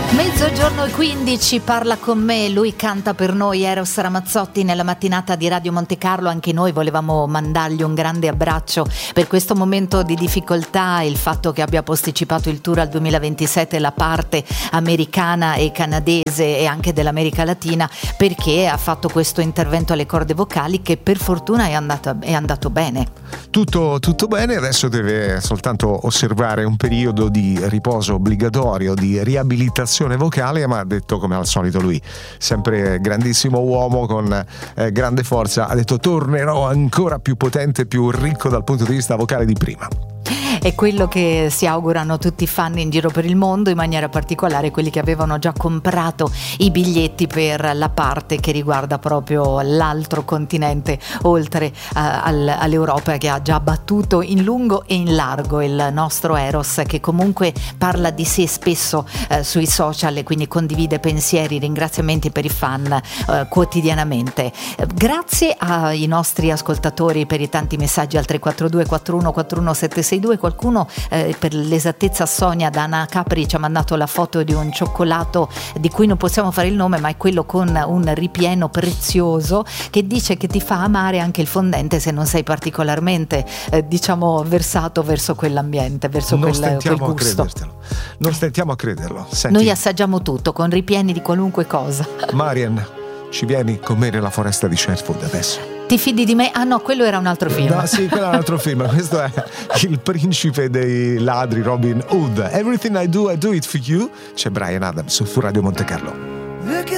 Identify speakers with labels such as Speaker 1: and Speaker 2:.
Speaker 1: Mezzogiorno e 15, parla con me, lui canta per noi, Eros Ramazzotti nella mattinata di Radio Monte Carlo. Anche noi volevamo mandargli un grande abbraccio per questo momento di difficoltà, il fatto che abbia posticipato il tour al 2027, la parte americana e canadese e anche dell'America Latina, perché ha fatto questo intervento alle corde vocali che per fortuna è andato bene.
Speaker 2: Tutto bene, adesso deve soltanto osservare un periodo di riposo obbligatorio, di riabilitazione vocale, ma ha detto come al solito lui, sempre grandissimo uomo con grande forza, ha detto tornerò ancora più potente, più ricco dal punto di vista vocale di prima.
Speaker 1: È quello che si augurano tutti i fan in giro per il mondo, in maniera particolare quelli che avevano già comprato i biglietti per la parte che riguarda proprio l'altro continente, oltre all'Europa, che ha già battuto in lungo e in largo il nostro Eros, che comunque parla di sé spesso sui social e quindi condivide pensieri, ringraziamenti per i fan quotidianamente. Grazie ai nostri ascoltatori per i tanti messaggi al 342 41 41 762. Qualcuno, per l'esattezza Sonia da Ana Capri, ci ha mandato la foto di un cioccolato di cui non possiamo fare il nome, ma è quello con un ripieno prezioso, che dice che ti fa amare anche il fondente se non sei particolarmente versato verso quell'ambiente, verso quel gusto.
Speaker 2: Non stentiamo a crederlo. Senti,
Speaker 1: noi assaggiamo tutto con ripieni di qualunque cosa.
Speaker 2: Marian, ci vieni con me nella foresta di Sherwood adesso?
Speaker 1: Ti fidi di me? Ah no, quello era un altro film.
Speaker 2: No, sì, quello è un altro film. Questo è il principe dei ladri, Robin Hood. Everything I do it for you. C'è Bryan Adams su Radio Monte Carlo.